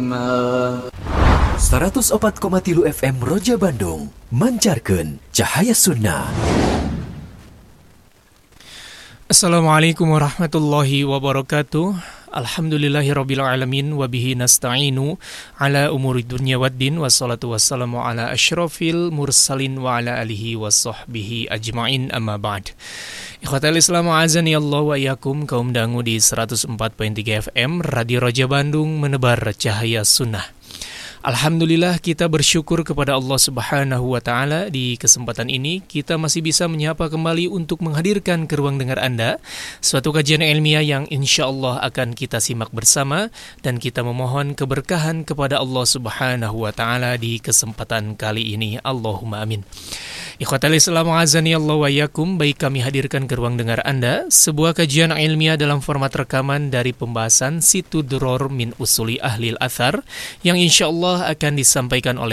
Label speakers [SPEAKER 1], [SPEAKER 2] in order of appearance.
[SPEAKER 1] 104,3 FM Roja Bandung mancarkeun cahaya sunnah.
[SPEAKER 2] Assalamualaikum warahmatullahi wabarakatuh. Alhamdulillahirabbil alamin wa bihi nasta'inu ala umuri dunya waddin wassalatu wassalamu ala asyrafil mursalin wa ala alihi washabbihi ajmain amma ba'd. Ikhwatal Islam azani Allah wa iyyakum, kaum dangu di 104.3 FM Radio Roja Bandung menebar cahaya sunnah. Alhamdulillah, kita bersyukur kepada Allah Subhanahu wa Ta'ala. Di kesempatan ini kita masih bisa menyapa kembali untuk menghadirkan ke ruang dengar Anda suatu kajian ilmiah yang insya Allah akan kita simak bersama, dan kita memohon keberkahan kepada Allah Subhanahu wa Ta'ala di kesempatan kali ini. Allahumma amin. Ikhwatal Islam azani Allah wa iyyakum, baik kami hadirkan ke ruang dengar Anda sebuah kajian ilmiah dalam format rekaman dari pembahasan Situ Duror min Usuli Ahlil Athar yang insya Allah akan disampaikan oleh